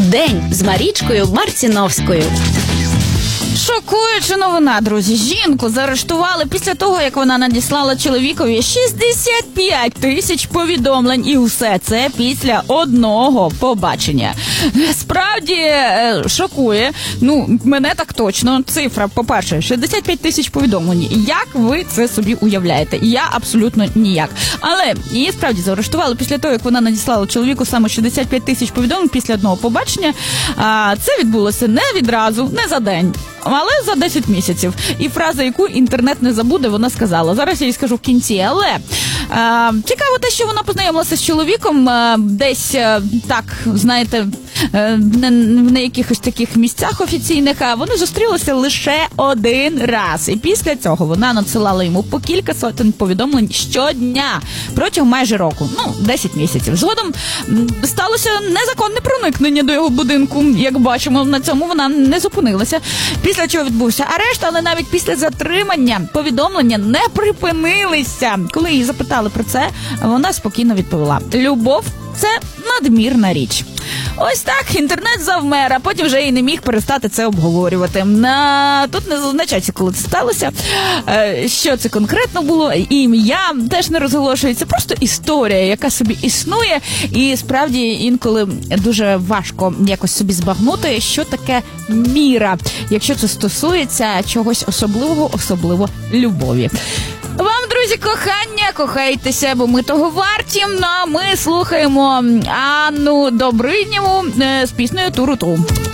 День з Марічкою Марціновською. Шокуюча новина, друзі. Жінку заарештували після того, як вона надіслала чоловікові 65 тисяч повідомлень. І усе це після одного побачення. Справді шокує. Мене так точно. Цифра, по-перше, 65 тисяч повідомлень. Як ви це собі уявляєте? Я абсолютно ніяк. Але її справді заарештували після того, як вона надіслала чоловіку саме 65 тисяч повідомлень після одного побачення. Це відбулося не відразу, не за день, але за 10 місяців. І фраза, яку інтернет не забуде, вона сказала. Зараз я їй скажу в кінці, але цікаво те, що вона познайомилася з чоловіком десь, так, знаєте, не якихось таких місцях офіційних, а вони зустрілися лише один раз. І після цього вона надсилала йому по кілька сотень повідомлень щодня протягом майже року. 10 місяців. Згодом сталося незаконне проникнення до його будинку. Як бачимо, на цьому вона не зупинилася. Після чого відбувся арешт, але навіть після затримання повідомлення не припинилися. Коли її запитали про це, вона спокійно відповіла: любов – це надмірна річ. Ось так, інтернет завмер, а потім вже і не міг перестати це обговорювати. Тут не зазначається, коли це сталося, що це конкретно було, ім'я теж не розголошується, просто історія, яка собі існує, і справді інколи дуже важко якось собі збагнути, що таке міра, якщо це стосується чогось особливого, особливо любові. Вам, друзі, кохання, кохайтеся, бо ми того варті. А ми слухаємо Анну Добринєву з піснею «Туру-ту».